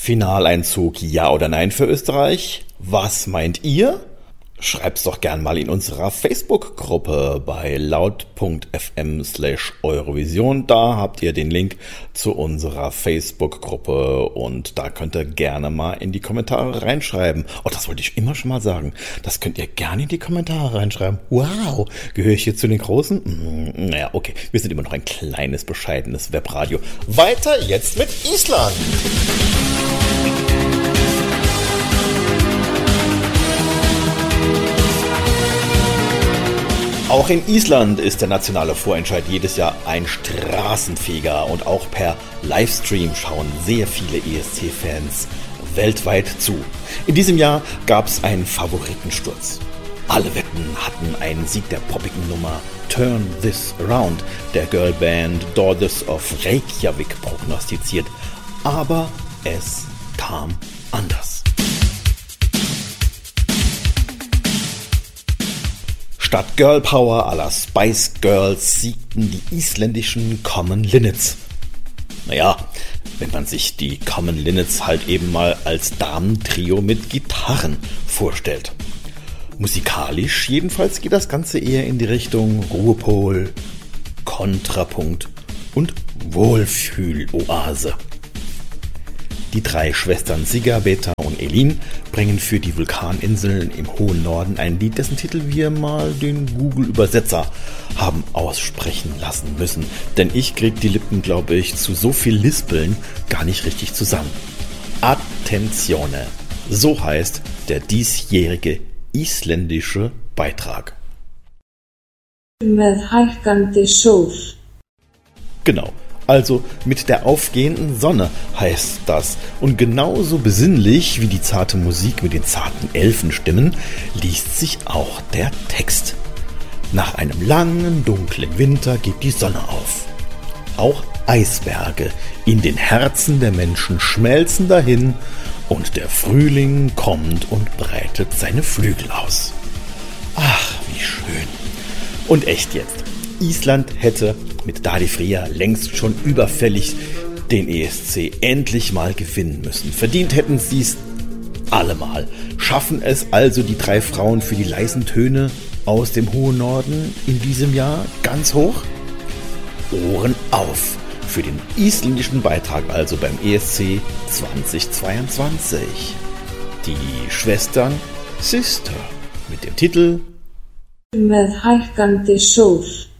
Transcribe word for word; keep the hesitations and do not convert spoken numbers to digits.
Finaleinzug ja oder nein für Österreich? Was meint ihr? Schreibt's doch gern mal in unserer Facebook-Gruppe bei laut.fm slash Eurovision. Da habt ihr den Link zu unserer Facebook-Gruppe und da könnt ihr gerne mal in die Kommentare reinschreiben. Oh, das wollte ich immer schon mal sagen. Das könnt ihr gerne in die Kommentare reinschreiben. Wow, gehöre ich hier zu den Großen? Hm, naja, okay, wir sind immer noch ein kleines, bescheidenes Webradio. Weiter jetzt mit Island. Auch in Island ist der nationale Vorentscheid jedes Jahr ein Straßenfeger und auch per Livestream schauen sehr viele E S C-Fans weltweit zu. In diesem Jahr gab es einen Favoritensturz. Alle Wetten hatten einen Sieg der poppigen Nummer Turn This Around der Girlband Daughters of Reykjavik prognostiziert. Aber es kam anders. Statt Girl Power à la Spice Girls siegten die isländischen Common Linnets. Naja, wenn man sich die Common Linnets halt eben mal als Damentrio mit Gitarren vorstellt. Musikalisch jedenfalls geht das Ganze eher in die Richtung Ruhepol, Kontrapunkt und Wohlfühloase. Die drei Schwestern Sigga, Beta und Elin bringen für die Vulkaninseln im hohen Norden ein Lied, dessen Titel wir mal den Google-Übersetzer haben aussprechen lassen müssen. Denn ich krieg die Lippen, glaube ich, zu so viel Lispeln gar nicht richtig zusammen. Attenzione, so heißt der diesjährige isländische Beitrag. Með hækkandi sól. Genau. Also mit der aufgehenden Sonne heißt das. Und genauso besinnlich wie die zarte Musik mit den zarten Elfenstimmen liest sich auch der Text. Nach einem langen, dunklen Winter geht die Sonne auf. Auch Eisberge in den Herzen der Menschen schmelzen dahin und der Frühling kommt und breitet seine Flügel aus. Ach, wie schön. Und echt jetzt. Island hätte mit Daði Freyr längst schon überfällig den E S C endlich mal gewinnen müssen. Verdient hätten sie es allemal. Schaffen es also die drei Frauen für die leisen Töne aus dem hohen Norden in diesem Jahr ganz hoch? Ohren auf für den isländischen Beitrag also beim E S C zweitausendzweiundzwanzig. Die Schwestern Sister mit dem Titel Með hækkandi sól.